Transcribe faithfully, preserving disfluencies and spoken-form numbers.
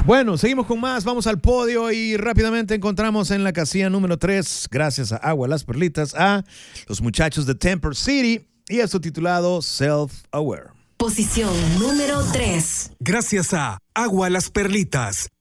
Bueno, seguimos con más, vamos al podio y rápidamente encontramos en la casilla número tres, gracias a Agua Las Perlitas, a los muchachos de Temper City y a su titulado Self-Aware. Posición número tres. Gracias a Agua Las Perlitas,